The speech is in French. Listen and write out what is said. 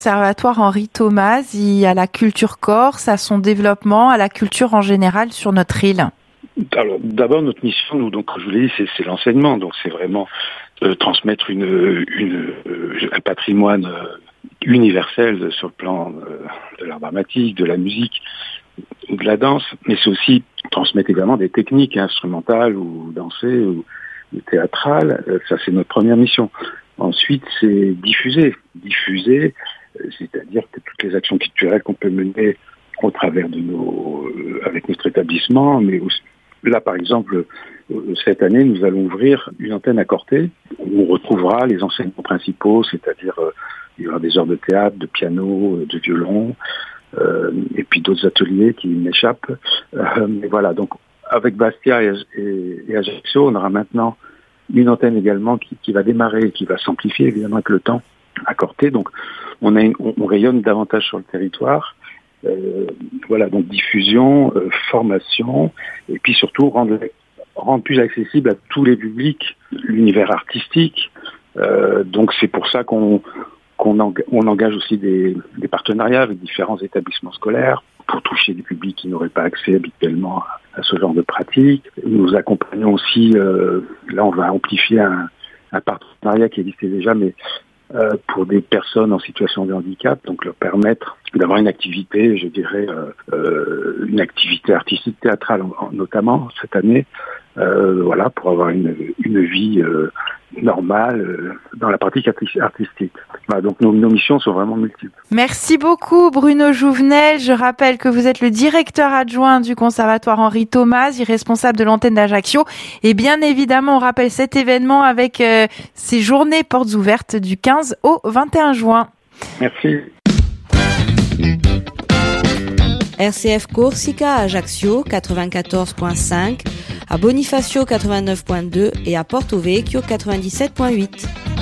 Conservatoire Henri Thomas, à la culture corse, à son développement, à la culture en général sur notre île? Alors, d'abord, notre mission, nous, donc, comme je vous l'ai dit, c'est l'enseignement. Donc, c'est vraiment transmettre un patrimoine universel sur le plan de l'art dramatique, de la musique, de la danse, mais c'est aussi transmettre également des techniques instrumentales ou dansées ou théâtrales. Ça, c'est notre première mission. Ensuite, c'est diffuser, c'est-à-dire que toutes les actions culturelles qu'on peut mener au travers de avec notre établissement, mais aussi, là, par exemple, cette année, nous allons ouvrir une antenne à Corté où on retrouvera les enseignements principaux, c'est-à-dire il y aura des heures de théâtre, de piano, de violon, et puis d'autres ateliers qui m'échappent. Mais voilà, donc avec Bastia et Ajaccio, on aura maintenant une antenne également qui va démarrer, qui va s'amplifier évidemment avec le temps à Corté. Donc on rayonne davantage sur le territoire. Voilà, donc diffusion, formation, et puis surtout rendre plus accessible à tous les publics l'univers artistique. Donc c'est pour ça qu'on engage aussi des partenariats avec différents établissements scolaires pour toucher des publics qui n'auraient pas accès habituellement à ce genre de pratique. Nous accompagnons aussi, là on va amplifier un partenariat qui existait déjà, mais pour des personnes en situation de handicap, donc leur permettre d'avoir une activité, je dirais, une activité artistique théâtrale notamment cette année, voilà, pour avoir une vie normale dans la pratique artistique. Voilà, donc nos missions sont vraiment multiples. Merci beaucoup Bruno Jouvenel. Je rappelle que vous êtes le directeur adjoint du Conservatoire Henri Thomas, responsable de l'antenne d'Ajaccio. Et bien évidemment, on rappelle cet événement avec ces journées portes ouvertes du 15 au 21 juin. Merci. RCF Corsica à Ajaccio 94.5, à Bonifacio 89.2 et à Porto Vecchio 97.8.